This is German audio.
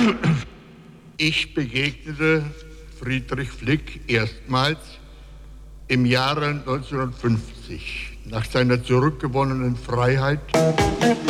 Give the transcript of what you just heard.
Ich begegnete Friedrich Flick erstmals im Jahre 1950, nach seiner zurückgewonnenen Freiheit.